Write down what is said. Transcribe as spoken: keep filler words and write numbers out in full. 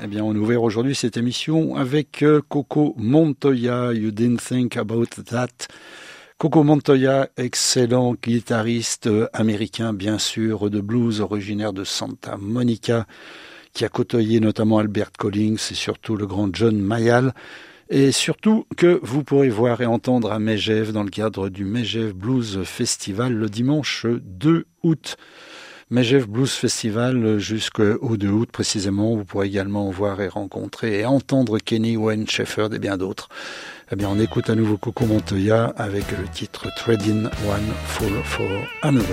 Eh bien, on a ouvert aujourd'hui cette émission avec euh, Coco Montoya, You Didn't Think About That. Coco Montoya, excellent guitariste américain, bien sûr, de blues, originaire de Santa Monica, qui a côtoyé notamment Albert Collins et surtout le grand John Mayall. Et surtout que vous pourrez voir et entendre à Megève dans le cadre du Megève Blues Festival le dimanche deux août. Megève Blues Festival jusqu'au deux août précisément. Vous pourrez également voir et rencontrer et entendre Kenny Wayne Shepherd et bien d'autres. Eh bien, on écoute à nouveau Coco Montoya avec le titre Treading One Fall for Another.